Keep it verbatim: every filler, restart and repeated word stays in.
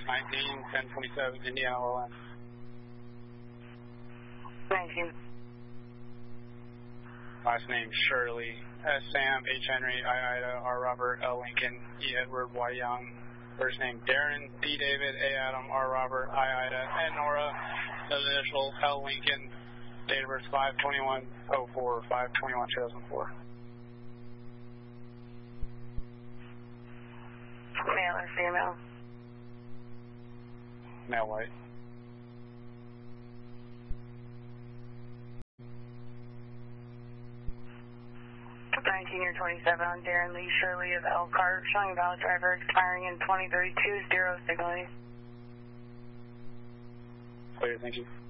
nineteen, ten twenty-seven, Indiana O L N. nineteen. Last name Shirley, S. Sam, H. Henry, I. Ida, R. Robert, L. Lincoln, E. Edward, Y. Young. First name Darren, D. David, A. Adam, R. Robert, I. Ida, N. Nora, those initials, L. Lincoln. Date of birth five twenty-one oh four, five twenty-one two thousand four. Male or female? Male white. nineteen year twenty-seven on Darren Lee Shirley of Elkhart, showing valid driver expiring in twenty thirty-two, zero signaling. Clear, thank you.